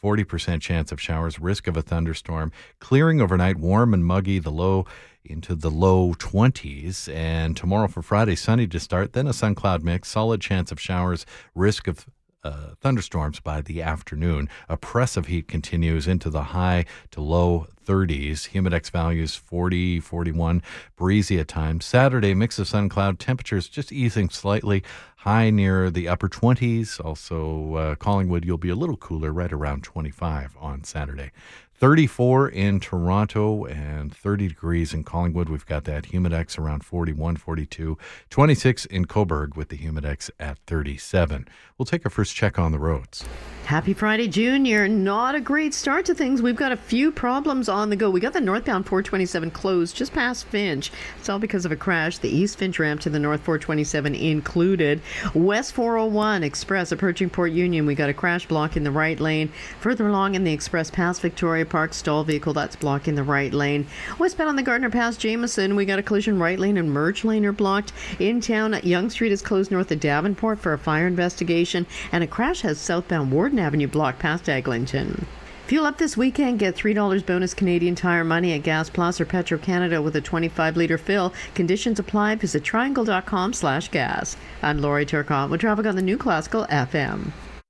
40% chance of showers, risk of a thunderstorm. Clearing overnight, warm and muggy, the low into the low 20s. And tomorrow for Friday, sunny to start, then a sun cloud mix, solid chance of showers, risk of thunderstorms by the afternoon. Oppressive heat continues into the high to low 30s. Humidex values 40, 41, breezy at times. Saturday, mix of sun cloud, temperatures just easing slightly, high near the upper 20s. Also, Collingwood, you'll be a little cooler, right around 25 on Saturday. 34 in Toronto and 30 degrees in Collingwood. We've got that Humidex around 41, 42. 26 in Cobourg with the Humidex at 37. We'll take our first check on the roads. Happy Friday, Junior. Not a great start to things. We've got a few problems on the go. We got the northbound 427 closed just past Finch. It's all because of a crash. The East Finch ramp to the north 427 included. West 401 Express approaching Port Union. We got a crash block in the right lane. Further along in the Express past Victoria Park, stall vehicle that's blocking the right lane. Westbound on the Gardner past Jameson. We got a collision right lane and merge lane are blocked. In town, Yonge Street is closed north of Davenport for a fire investigation. And a crash has southbound Warden Avenue blocked past Eglinton. Fuel up this weekend. Get $3 bonus Canadian Tire money at Gas Plus or Petro-Canada with a 25-litre fill. Conditions apply. Visit triangle.com/gas. I'm Lori Turcotte with traffic on the New Classical FM.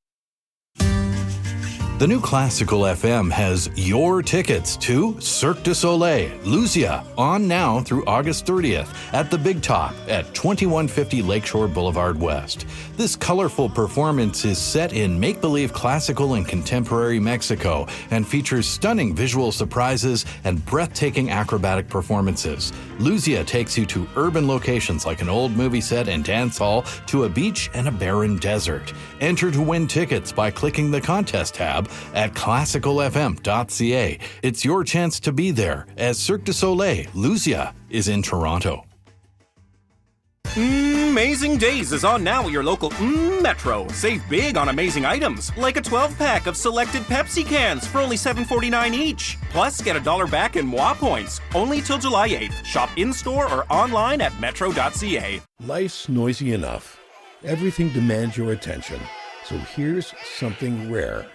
The New Classical FM has your tickets to Cirque du Soleil, Lucia, on now through August 30th at the Big Top at 2150 Lakeshore Boulevard West. This colorful performance is set in make-believe classical and contemporary Mexico and features stunning visual surprises and breathtaking acrobatic performances. Lucia takes you to urban locations like an old movie set and dance hall to a beach and a barren desert. Enter to win tickets by clicking the contest tab at classicalfm.ca. It's your chance to be there as Cirque du Soleil, Lucia, is in Toronto. Amazing Days is on now at your local Metro. Save big on amazing items, like a 12-pack of selected Pepsi cans for only $7.49 each. Plus, get $1 back in Moi points, only till July 8th. Shop in-store or online at metro.ca. Life's noisy enough. Everything demands your attention. So here's something rare.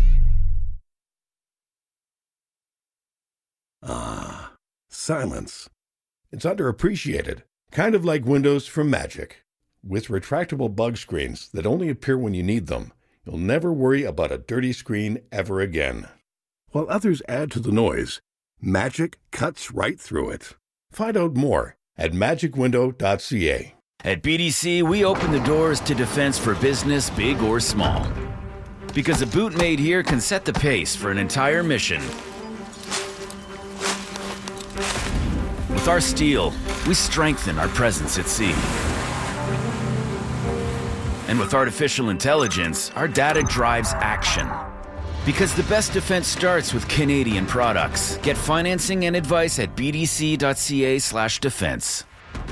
Ah, silence. It's underappreciated. Kind of like windows from Magic. With retractable bug screens that only appear when you need them, you'll never worry about a dirty screen ever again. While others add to the noise, Magic cuts right through it. Find out more at magicwindow.ca. At BDC, we open the doors to defense for business, big or small. Because a boot made here can set the pace for an entire mission. With our steel, we strengthen our presence at sea. And with artificial intelligence, our data drives action. Because the best defense starts with Canadian products. Get financing and advice at bdc.ca/defense.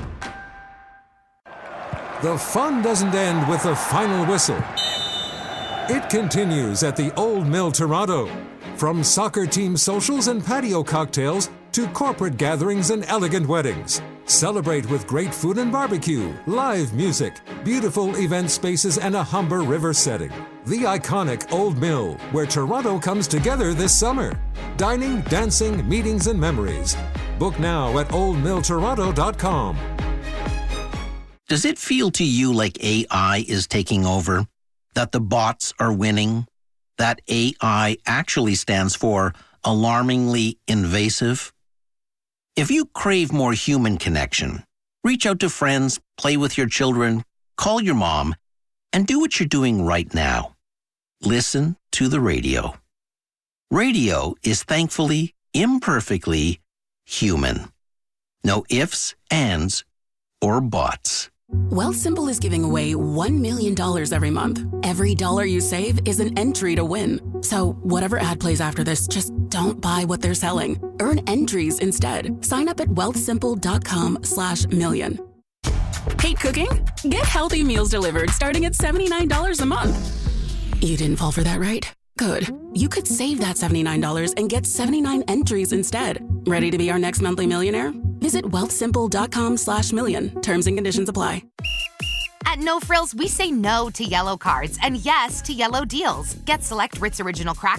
The fun doesn't end with the final whistle. It continues at the Old Mill Toronto. From soccer team socials and patio cocktails to corporate gatherings and elegant weddings. Celebrate with great food and barbecue, live music, beautiful event spaces, and a Humber River setting. The iconic Old Mill, where Toronto comes together this summer. Dining, dancing, meetings, and memories. Book now at oldmilltoronto.com. Does it feel to you like AI is taking over? That the bots are winning? That AI actually stands for alarmingly invasive? If you crave more human connection, reach out to friends, play with your children, call your mom, and do what you're doing right now. Listen to the radio. Radio is thankfully, imperfectly human. No ifs, ands, or buts. Wealthsimple is giving away $1 million every month. Every dollar you save is an entry to win. So whatever ad plays after this, just don't buy what they're selling. Earn entries instead. Sign up at wealthsimple.com/million. Hate cooking? Get healthy meals delivered starting at $79 a month. You didn't fall for that, right? Good. You could save that $79 and get 79 entries instead. Ready to be our next monthly millionaire? Visit wealthsimple.com/million. Terms and conditions apply. At No Frills, we say no to yellow cards and yes to yellow deals. Get select Ritz Original Crackers